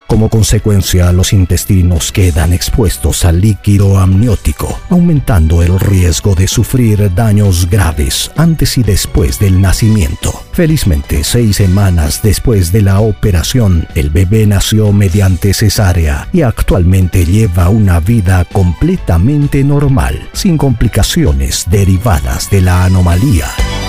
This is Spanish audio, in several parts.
Como consecuencia, los intestinos quedan expuestos al líquido amniótico, aumentando el riesgo de sufrir daños graves antes y después del nacimiento. Felizmente, 6 semanas después de la operación, el bebé nació mediante cesárea y actualmente lleva una vida completamente normal, sin complicaciones derivadas de la anomalía.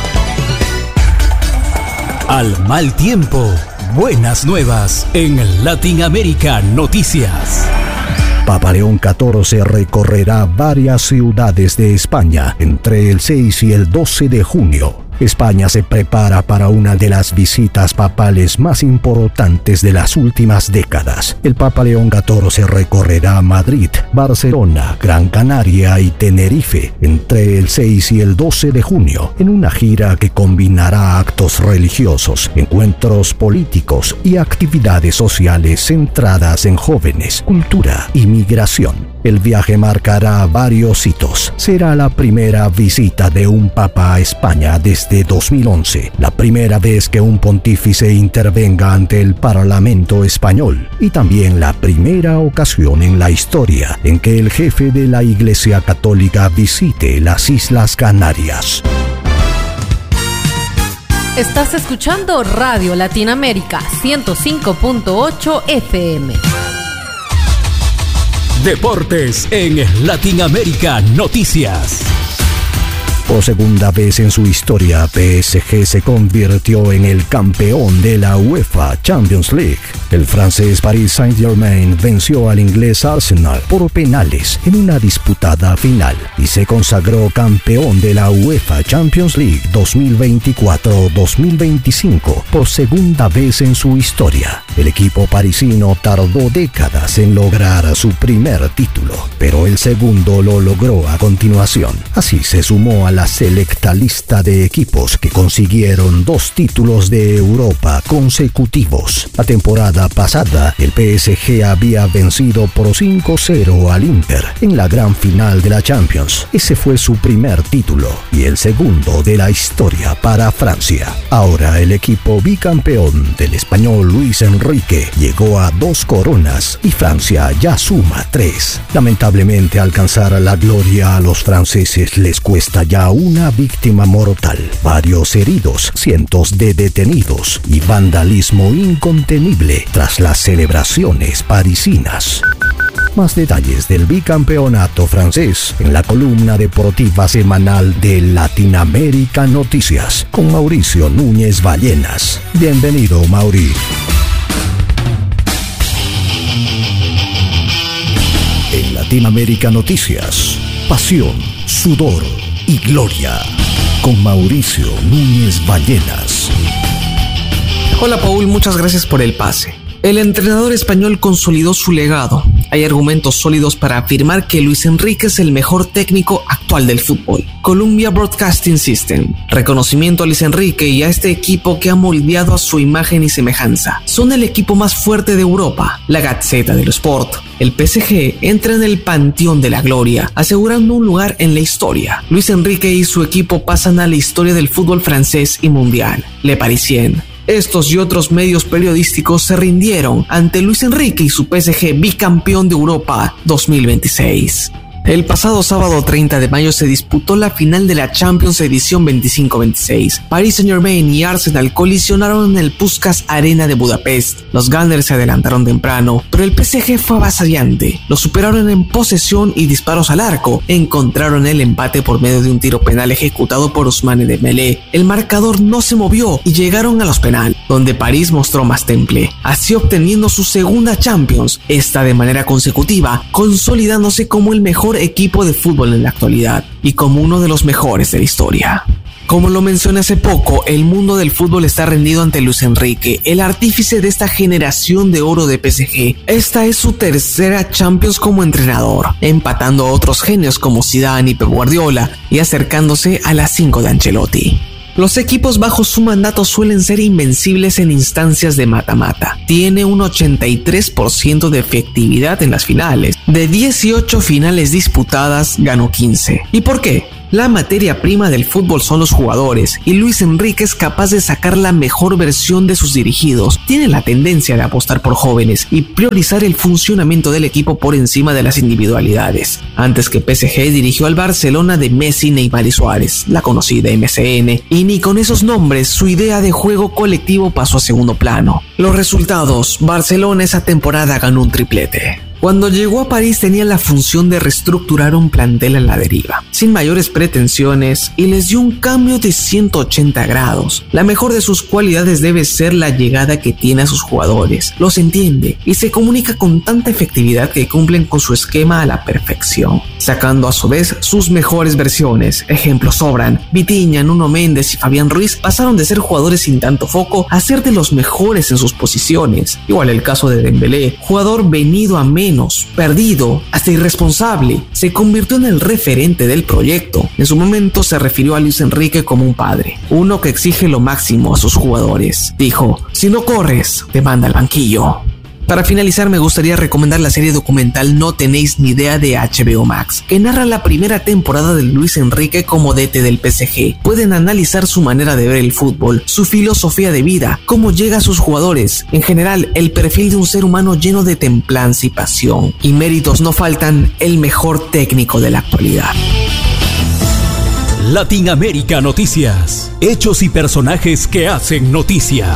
Al mal tiempo, buenas nuevas en Latinoamérica Noticias. Papa León XIV recorrerá varias ciudades de España entre el 6 y el 12 de junio. España se prepara para una de las visitas papales más importantes de las últimas décadas. El Papa León XIV recorrerá Madrid, Barcelona, Gran Canaria y Tenerife entre el 6 y el 12 de junio, en una gira que combinará actos religiosos, encuentros políticos y actividades sociales centradas en jóvenes, cultura y migración. El viaje marcará varios hitos. Será la primera visita de un papa a España desde 2011, la primera vez que un pontífice intervenga ante el Parlamento español y también la primera ocasión en la historia en que el jefe de la Iglesia Católica visite las Islas Canarias. Estás escuchando Radio Latinoamérica 105.8 FM. Deportes en Latinoamérica Noticias. Por segunda vez en su historia, PSG se convirtió en el campeón de la UEFA Champions League. El francés Paris Saint-Germain venció al inglés Arsenal por penales en una disputada final y se consagró campeón de la UEFA Champions League 2024-2025 por segunda vez en su historia. El equipo parisino tardó décadas en lograr su primer título, pero el segundo lo logró a continuación. Así se sumó a la selecta lista de equipos que consiguieron 2 títulos de Europa consecutivos. La temporada pasada, el PSG había vencido por 5-0 al Inter en la gran final de la Champions. Ese fue su primer título y el segundo de la historia para Francia. Ahora el equipo bicampeón del español Luis Enrique llegó a 2 coronas y Francia ya suma 3. Lamentablemente, alcanzar la gloria a los franceses les cuesta ya una víctima mortal, varios heridos, cientos de detenidos y vandalismo incontenible tras las celebraciones parisinas. Más detalles del bicampeonato francés en la columna deportiva semanal de Latinoamérica Noticias con Mauricio Núñez Ballenas. Bienvenido, Mauri. En Latinoamérica Noticias, pasión, sudor y gloria, con Mauricio Núñez Ballenas. Hola Paul, muchas gracias por el pase. El entrenador español consolidó su legado. Hay argumentos sólidos para afirmar que Luis Enrique es el mejor técnico actual del fútbol. Columbia Broadcasting System. Reconocimiento a Luis Enrique y a este equipo que ha moldeado a su imagen y semejanza. Son el equipo más fuerte de Europa. La Gazzetta dello Sport. El PSG entra en el panteón de la gloria, asegurando un lugar en la historia. Luis Enrique y su equipo pasan a la historia del fútbol francés y mundial. Le Parisien. Estos y otros medios periodísticos se rindieron ante Luis Enrique y su PSG bicampeón de Europa 2026. El pasado sábado 30 de mayo se disputó la final de la Champions edición 25-26. Paris Saint-Germain y Arsenal colisionaron en el Puskás Arena de Budapest. Los Gunners se adelantaron temprano, pero el PSG fue avasallante. Lo superaron en posesión y disparos al arco. Encontraron el empate por medio de un tiro penal ejecutado por Ousmane Dembélé. El marcador no se movió y llegaron a los penales, donde París mostró más temple, así obteniendo su segunda Champions, esta de manera consecutiva, consolidándose como el mejor equipo de fútbol en la actualidad y como uno de los mejores de la historia. Como lo mencioné hace poco, el mundo del fútbol está rendido ante Luis Enrique, el artífice de esta generación de oro de PSG. Esta es su tercera Champions como entrenador, empatando a otros genios como Zidane y Pep Guardiola y acercándose a las 5 de Ancelotti. Los equipos bajo su mandato suelen ser invencibles en instancias de mata-mata. Tiene un 83% de efectividad en las finales. De 18 finales disputadas, ganó 15. ¿Y por qué? La materia prima del fútbol son los jugadores, y Luis Enrique es capaz de sacar la mejor versión de sus dirigidos. Tiene la tendencia de apostar por jóvenes y priorizar el funcionamiento del equipo por encima de las individualidades. Antes que PSG dirigió al Barcelona de Messi, Neymar y Suárez, la conocida MSN, y ni con esos nombres su idea de juego colectivo pasó a segundo plano. Los resultados: Barcelona esa temporada ganó un triplete. Cuando llegó a París tenía la función de reestructurar un plantel a la deriva, sin mayores pretensiones, y les dio un cambio de 180 grados. La mejor de sus cualidades debe ser la llegada que tiene a sus jugadores. Los entiende y se comunica con tanta efectividad que cumplen con su esquema a la perfección, sacando a su vez sus mejores versiones. Ejemplos sobran. Vitinha, Nuno Méndez y Fabián Ruiz pasaron de ser jugadores sin tanto foco a ser de los mejores en sus posiciones. Igual el caso de Dembélé, jugador venido a menos, perdido, hasta irresponsable, se convirtió en el referente del proyecto. En su momento se refirió a Luis Enrique como un padre, uno que exige lo máximo a sus jugadores. Dijo: si no corres, te manda al banquillo. Para finalizar, me gustaría recomendar la serie documental No tenéis ni idea de HBO Max, que narra la primera temporada de Luis Enrique como DT del PSG. Pueden analizar su manera de ver el fútbol, su filosofía de vida, cómo llega a sus jugadores, en general el perfil de un ser humano lleno de templanza y pasión. Y méritos no faltan: el mejor técnico de la actualidad. Latinoamérica Noticias. Hechos y personajes que hacen noticia.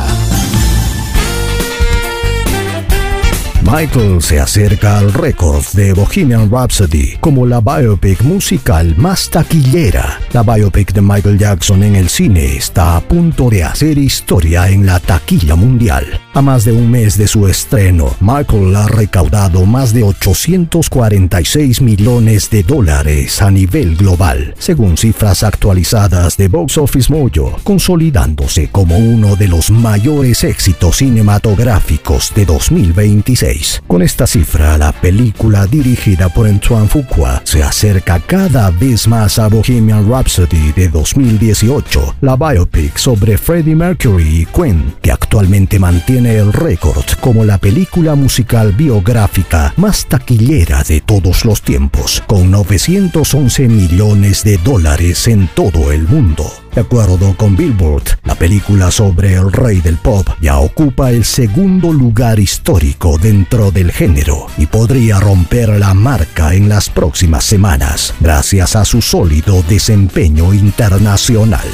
Michael se acerca al récord de Bohemian Rhapsody como la biopic musical más taquillera. La biopic de Michael Jackson en el cine está a punto de hacer historia en la taquilla mundial. A más de un mes de su estreno, Michael ha recaudado más de $846 millones a nivel global, según cifras actualizadas de Box Office Mojo, consolidándose como uno de los mayores éxitos cinematográficos de 2026. Con esta cifra, la película dirigida por Antoine Fuqua se acerca cada vez más a Bohemian Rhapsody de 2018, la biopic sobre Freddie Mercury y Queen, que actualmente mantiene el récord como la película musical biográfica más taquillera de todos los tiempos, con $911 millones en todo el mundo. De acuerdo con Billboard, la película sobre el rey del pop ya ocupa el segundo lugar histórico dentro del género y podría romper la marca en las próximas semanas, gracias a su sólido desempeño internacional.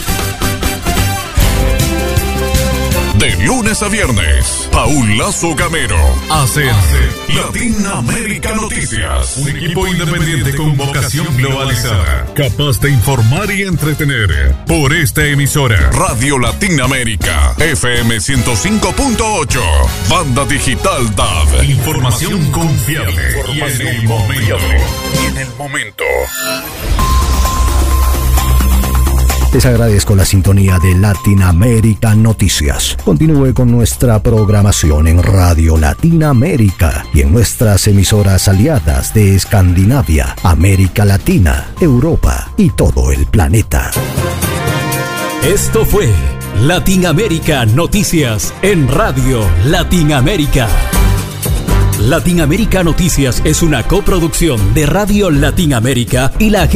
De lunes a viernes, Paul Lazo Gamero hace Latinoamérica Noticias, un equipo independiente con vocación globalizada, capaz de informar y entretener. Por esta emisora, Radio Latinoamérica, FM 105.8, Banda Digital DAB. Información confiable y en el momento. Les agradezco la sintonía de Latinoamérica Noticias. Continúe con nuestra programación en Radio Latinoamérica y en nuestras emisoras aliadas de Escandinavia, América Latina, Europa y todo el planeta. Esto fue Latinoamérica Noticias en Radio Latinoamérica. Latinoamérica Noticias es una coproducción de Radio Latinoamérica y la